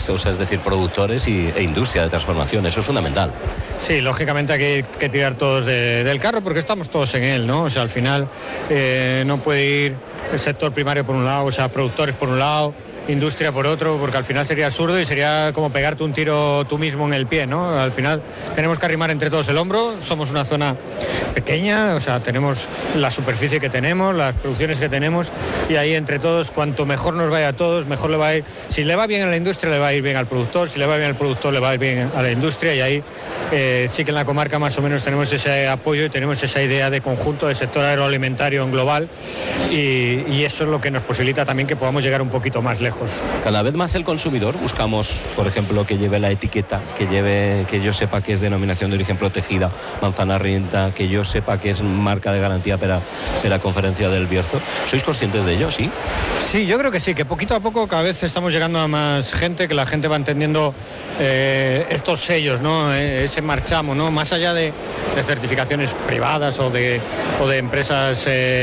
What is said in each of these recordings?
o sea, es decir, productores e industria de transformación. Eso es fundamental. Sí, lógicamente hay que tirar todos del carro porque estamos todos en él, ¿no? O sea, al final no puede ir el sector primario por un lado, o sea, productores por un lado, industria por otro, porque al final sería absurdo y sería como pegarte un tiro tú mismo en el pie, ¿no? Al final tenemos que arrimar entre todos el hombro, somos una zona pequeña, o sea, tenemos la superficie que tenemos, las producciones que tenemos, y ahí entre todos, cuanto mejor nos vaya a todos, mejor le va a ir. Si le va bien a la industria, le va a ir bien al productor, si le va bien al productor, le va a ir bien a la industria, y ahí sí que en la comarca más o menos tenemos ese apoyo y tenemos esa idea de conjunto del sector agroalimentario en global, y eso es lo que nos posibilita también que podamos llegar un poquito más lejos. Cada vez más el consumidor buscamos, por ejemplo, que lleve la etiqueta, que yo sepa que es denominación de origen protegida, manzana rienta, que yo sepa que es marca de garantía para la conferencia del Bierzo. ¿Sois conscientes de ello, sí? Sí, yo creo que sí, que poquito a poco cada vez estamos llegando a más gente, que la gente va entendiendo estos sellos, ¿no? Ese marchamo, ¿no? Más allá de certificaciones privadas o de empresas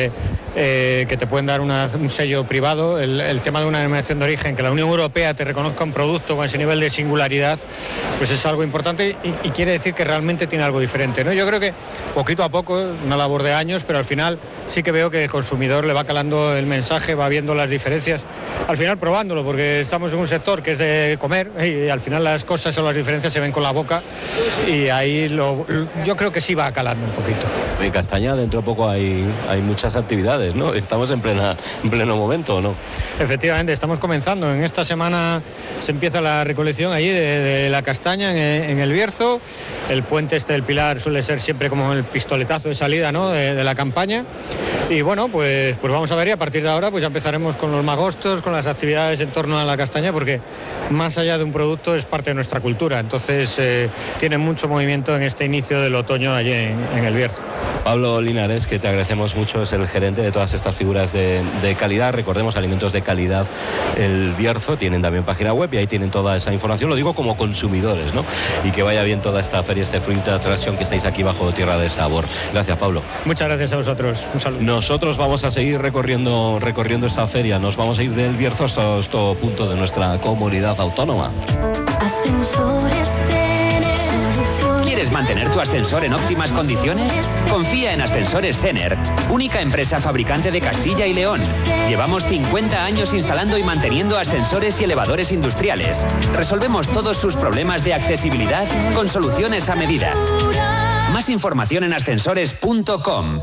que te pueden dar un sello privado, el tema de una denominación de origen, que la Unión Europea te reconozca un producto con ese nivel de singularidad, pues es algo importante y quiere decir que realmente tiene algo diferente, ¿no? Yo creo que poquito a poco, una labor de años, pero al final sí que veo que el consumidor le va calando el mensaje, va viendo las diferencias, al final probándolo, porque estamos en un sector que es de comer y al final las cosas o las diferencias se ven con la boca, y ahí yo creo que sí va calando un poquito. En Castaña dentro de poco hay muchas actividades, ¿no? Estamos en pleno momento, ¿no? Efectivamente, estamos comenzando. En esta semana se empieza la recolección allí de la castaña en el Bierzo. El puente del Pilar suele ser siempre como el pistoletazo de salida, ¿no? de la campaña. Y bueno, pues vamos a ver, y a partir de ahora pues ya empezaremos con los magostos, con las actividades en torno a la castaña, porque más allá de un producto es parte de nuestra cultura. Entonces tiene mucho movimiento en este inicio del otoño allí en el Bierzo. Pablo Linares, que te agradecemos mucho, es el gerente de todas estas figuras de calidad. Recordemos, alimentos de calidad El Bierzo, tienen también página web y ahí tienen toda esa información, lo digo como consumidores, ¿no? Y que vaya bien toda esta feria, este Fruit Attraction que estáis aquí bajo Tierra de Sabor. Gracias, Pablo. Muchas gracias a vosotros, un saludo. Nosotros vamos a seguir recorriendo esta feria, nos vamos a ir del Bierzo hasta este punto de nuestra comunidad autónoma. Ascensores Cener. ¿Quieres mantener tu ascensor en óptimas condiciones? Confía en Ascensores Cener, única empresa fabricante de Castilla y León. Llevamos 50 años instalando y manteniendo ascensores y elevadores industriales. Resolvemos todos sus problemas de accesibilidad con soluciones a medida. Más información en ascensores.com.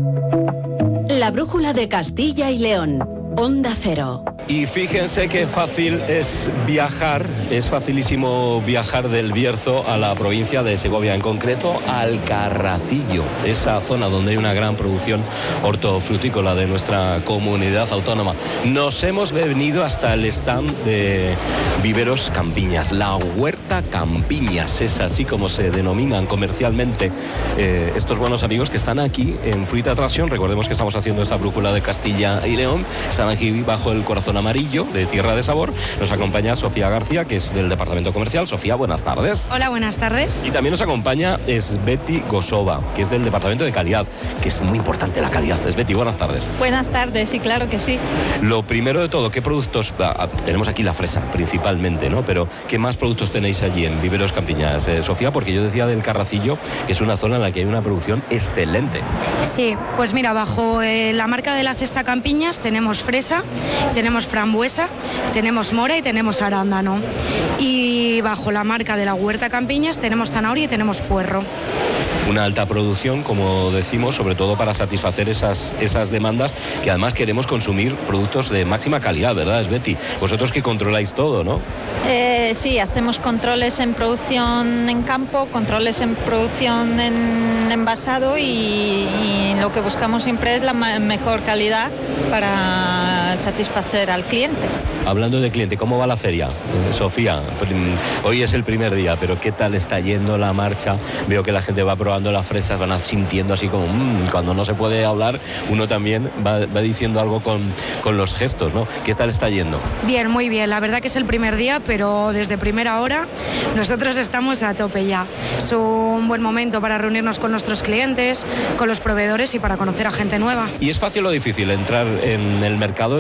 La brújula de Castilla y León. Onda Cero. Y fíjense qué fácil es viajar, es facilísimo viajar del Bierzo a la provincia de Segovia, en concreto al Carracillo, esa zona donde hay una gran producción hortofrutícola de nuestra comunidad autónoma. Nos hemos venido hasta el stand de Viveros Campiñas, la Huerta Campiñas, es así como se denominan comercialmente estos buenos amigos que están aquí en Fruit Attraction. Recordemos que estamos haciendo esta brújula de Castilla y León, están aquí bajo el corazón amarillo de Tierra de Sabor. Nos acompaña Sofía García, que es del departamento comercial. Sofía, buenas tardes. Hola, buenas tardes. Y también nos acompaña Esbeti Gosova, que es del departamento de calidad, que es muy importante la calidad. Esbeti, buenas tardes. Buenas tardes, sí, claro que sí. Lo primero de todo, ¿qué productos? Tenemos aquí la fresa principalmente, ¿no? Pero ¿qué más productos tenéis allí en Viveros Campiñas, Sofía? Porque yo decía del Carracillo, que es una zona en la que hay una producción excelente. Sí, pues mira, bajo la marca de la Cesta Campiñas tenemos fresa, tenemos frambuesa, tenemos mora y tenemos arándano. Y bajo la marca de la Huerta Campiñas tenemos zanahoria y tenemos puerro. Una alta producción, como decimos, sobre todo para satisfacer esas demandas, que además queremos consumir productos de máxima calidad, ¿verdad, Esbeti? Vosotros que controláis todo, ¿no? Sí, hacemos controles en producción en campo, controles en producción en envasado y lo que buscamos siempre es la mejor calidad para satisfacer al cliente. Hablando de cliente, ¿cómo va la feria? Sofía, hoy es el primer día, pero ¿qué tal está yendo la marcha? Veo que la gente va probando las fresas, van sintiendo así como cuando no se puede hablar, uno también va diciendo algo con los gestos, ¿no? ¿Qué tal está yendo? Bien, muy bien. La verdad que es el primer día, pero desde primera hora nosotros estamos a tope ya. Es un buen momento para reunirnos con nuestros clientes, con los proveedores y para conocer a gente nueva. ¿Y es fácil o difícil entrar en el mercado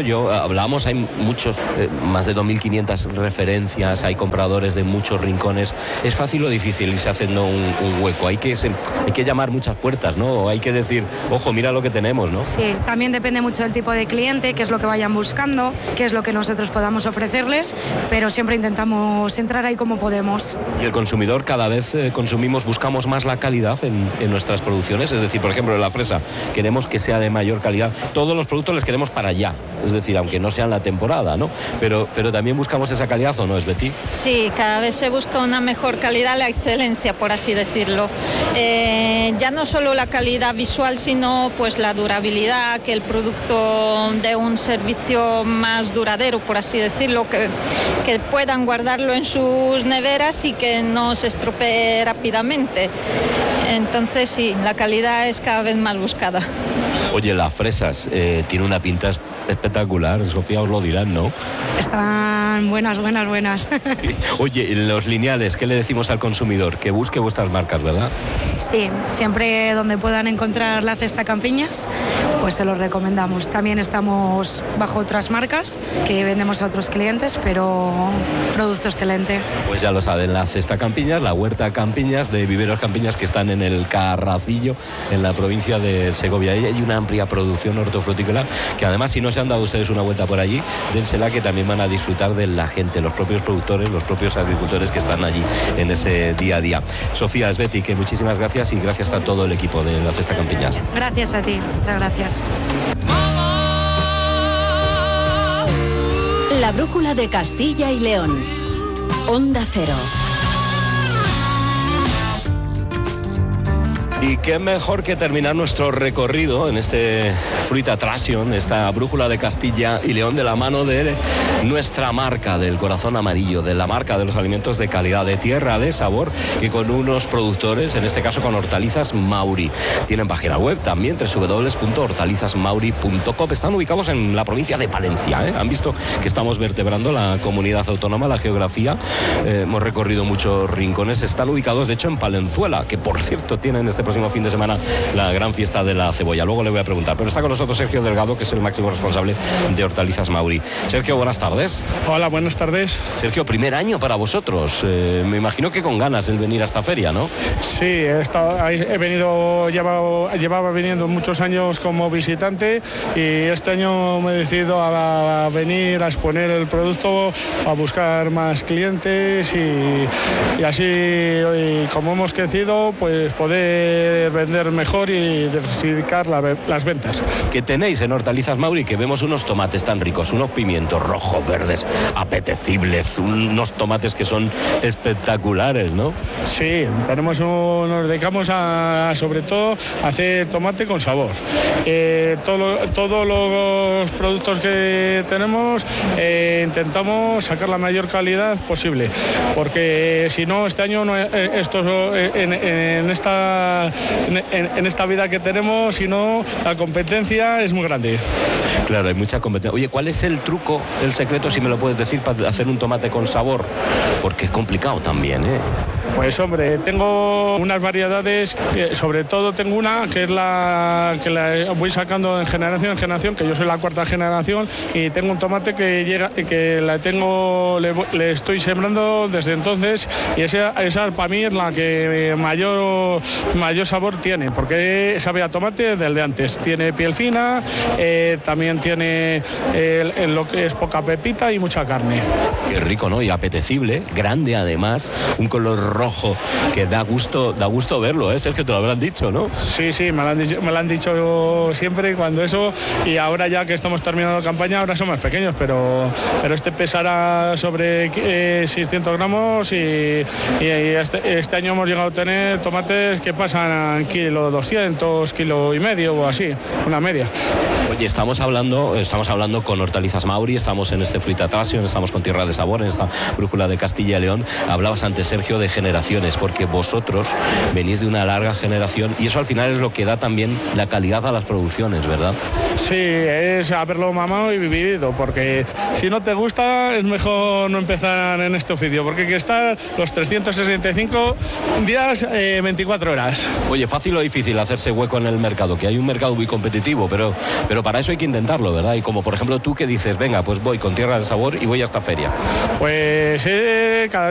hablamos, hay muchos, más de 2.500 referencias, hay compradores de muchos rincones. ¿Es fácil o difícil irse haciendo un hueco? Hay que llamar muchas puertas, ¿no? Hay que decir, ojo, mira lo que tenemos, ¿no? Sí, también depende mucho del tipo de cliente, qué es lo que vayan buscando, qué es lo que nosotros podamos ofrecerles, pero siempre intentamos entrar ahí como podemos. Y el consumidor, cada vez buscamos más la calidad en nuestras producciones. Es decir, por ejemplo, en la fresa queremos que sea de mayor calidad. Todos los productos les queremos para allá, es decir, aunque no sea en la temporada, ¿no? Pero también buscamos esa calidad, ¿o no es, Betty? Sí, cada vez se busca una mejor calidad, la excelencia, por así decirlo. Ya no solo la calidad visual, sino pues la durabilidad, que el producto dé un servicio más duradero, por así decirlo, que puedan guardarlo en sus neveras y que no se estropee rápidamente. Entonces sí, la calidad es cada vez más buscada. Oye, las fresas tiene una pinta espectacular, Sofía, os lo dirán, ¿no? Están buenas. Oye, los lineales, ¿qué le decimos al consumidor? Que busque vuestras marcas, ¿verdad? Sí, siempre donde puedan encontrar la cesta Campiñas, pues se los recomendamos. También estamos bajo otras marcas que vendemos a otros clientes, pero producto excelente. Pues ya lo saben, la cesta Campiñas, la huerta Campiñas de Viveros Campiñas, que están en el Carracillo, en la provincia de Segovia. Y hay una amplia producción hortofrutícola que además, si no se han dado ustedes una vuelta por allí, dénsela, que también van a disfrutar de la gente, los propios productores, los propios agricultores que están allí en ese día a día. Sofía, es Betty, que muchísimas gracias, y gracias a todo el equipo de la cesta Campiñas. Gracias a ti, muchas gracias. La brújula de Castilla y León. Onda Cero. Y qué mejor que terminar nuestro recorrido en este Fruit Attraction, esta brújula de Castilla y León, de la mano de nuestra marca del corazón amarillo, de la marca de los alimentos de calidad, de tierra, de sabor, y con unos productores, en este caso con Hortalizas Mauri. Tienen página web también, www.hortalizasmauri.com. Están ubicados en la provincia de Palencia, ¿eh? Han visto que estamos vertebrando la comunidad autónoma, la geografía. Hemos recorrido muchos rincones. Están ubicados, de hecho, en Palenzuela, que por cierto tienen este próximo fin de semana la gran fiesta de la cebolla. Luego le voy a preguntar, pero está con nosotros Sergio Delgado, que es el máximo responsable de Hortalizas Mauri. Sergio, buenas tardes. Hola, buenas tardes. Sergio, primer año para vosotros. Me imagino que con ganas el venir a esta feria, ¿no? Sí, llevaba viniendo muchos años como visitante, y este año me he decidido a venir a exponer el producto, a buscar más clientes y así, como hemos crecido, pues poder vender mejor y diversificar las ventas. ¿Qué tenéis en Hortalizas Mauri? Que vemos unos tomates tan ricos, unos pimientos rojos, verdes, apetecibles, unos tomates que son espectaculares, ¿no? Sí, nos dedicamos sobre todo a hacer tomate con sabor. Todos los productos que tenemos intentamos sacar la mayor calidad posible, porque si no, este año en esta vida que tenemos, si no, la competencia es muy grande. Claro, hay mucha competencia. Oye, ¿cuál es el truco, el secreto, si me lo puedes decir, para hacer un tomate con sabor? Porque es complicado también, ¿eh? Pues hombre, tengo unas variedades, sobre todo tengo una que es la que la voy sacando de generación en generación, que yo soy la cuarta generación, y tengo un tomate que le estoy sembrando desde entonces, y esa para mí es la que mayor sabor tiene, porque sabe a tomate del de antes. Tiene piel fina, también tiene lo que es poca pepita y mucha carne. Qué rico, ¿no? Y apetecible, grande además, un color rojo que da gusto verlo, ¿eh? Sergio, te lo habrán dicho, ¿no? Sí, me lo han dicho siempre cuando eso, y ahora ya que estamos terminando la campaña, ahora son más pequeños, pero este pesará sobre 600 gramos y este año hemos llegado a tener tomates que pasan kilo 200, kilo y medio o así, una media. Oye, estamos hablando con Hortalizas Mauri, estamos en este Fruit Attraction, estamos con Tierra de Sabor, en esta brújula de Castilla y León. Hablabas antes, Sergio, de generación generaciones, porque vosotros venís de una larga generación y eso al final es lo que da también la calidad a las producciones, ¿verdad? Sí, es haberlo mamado y vivido, porque si no te gusta es mejor no empezar en este oficio, porque hay que estar los 365 días, 24 horas. Oye, ¿fácil o difícil hacerse hueco en el mercado? Que hay un mercado muy competitivo, pero para eso hay que intentarlo, ¿verdad? Y como por ejemplo tú que dices, venga, pues voy con Tierra del Sabor y voy a esta feria. Pues cada